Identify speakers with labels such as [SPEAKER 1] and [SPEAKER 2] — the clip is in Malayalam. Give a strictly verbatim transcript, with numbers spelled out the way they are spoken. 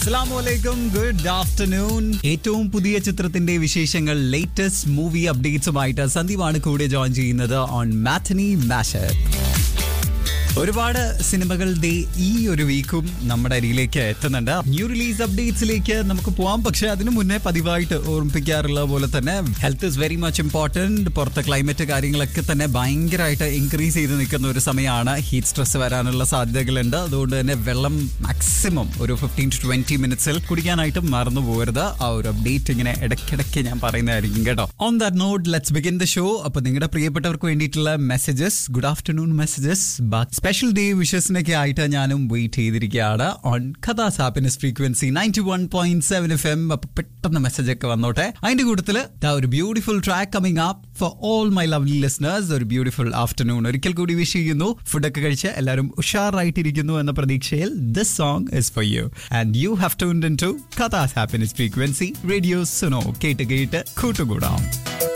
[SPEAKER 1] അസ്സലാമുഅലൈക്കും, ഗുഡ് ആഫ്റ്റർനൂൺ. ഏറ്റവും പുതിയ ചിത്രത്തിന്റെ വിശേഷങ്ങൾ, ലേറ്റസ്റ്റ് മൂവി അപ്ഡേറ്റ്സുമായിട്ട് സന്ദീപാണ് കൂടെ ജോയിൻ ചെയ്യുന്നത് ഓൺ മാറ്റനി മാഷർ. ഒരുപാട് സിനിമകൾ ദേ ഈ ഒരു വീക്കും നമ്മുടെ അരിയിലേക്ക് എത്തുന്നുണ്ട്. ന്യൂ റിലീസ് അപ്ഡേറ്റ്സിലേക്ക് നമുക്ക് പോവാം. പക്ഷെ അതിനു മുന്നേ പതിവായിട്ട് ഓർമ്മിപ്പിക്കാറുള്ള പോലെ തന്നെ health is very much important. പുറത്തെ ക്ലൈമറ്റ് കാര്യങ്ങളൊക്കെ തന്നെ ഭയങ്കരമായിട്ട് ഇൻക്രീസ് ചെയ്ത് നിൽക്കുന്ന ഒരു സമയമാണ്. ഹീറ്റ് സ്ട്രെസ് വരാനുള്ള സാധ്യതകളുണ്ട്. അതുകൊണ്ട് തന്നെ വെള്ളം മാക്സിമം ഒരു ഫിഫ്റ്റീൻ ടു ട്വന്റി മിനിറ്റ്സിൽ കുടിക്കാനായിട്ട് മറന്നു പോകരുത്. ആ ഒരു അപ്ഡേറ്റ് ഇങ്ങനെ ഇടയ്ക്കിടയ്ക്ക് ഞാൻ പറയുന്നതായിരിക്കും കേട്ടോ. On that not let's begin the show. അപ്പൊ നിങ്ങളുടെ പ്രിയപ്പെട്ടവർക്ക് വേണ്ടിയിട്ടുള്ള messages, good afternoon messages, special day വിഷസിനൊക്കെ ആയിട്ട് ഞാനും വെയിറ്റ് ചെയ്തിരിക്കുകയാണ് on കഥാസ് happiness frequency ninety one point seven F M. അപ്പൊ പെട്ടെന്ന് മെസ്സേജ് ഒക്കെ വന്നോട്ടെ. അതിന്റെ കൂട്ടത്തില് ഒരു beautiful track coming up for all my lovely listeners. ഒരു ബ്യൂട്ടിഫുൾ ആഫ്റ്റർനൂൺ ഒരിക്കൽ കൂടി വിഷ് ചെയ്യുന്നു. ഫുഡൊക്കെ കഴിച്ച് എല്ലാവരും ഉഷാറായിട്ടിരിക്കുന്നു എന്ന പ്രതീക്ഷയിൽ this song is for you and you have tuned into കഥാസ് happiness frequency radio Suno. കേട്ട് കേട്ട് കൂട്ടുകൂടാം.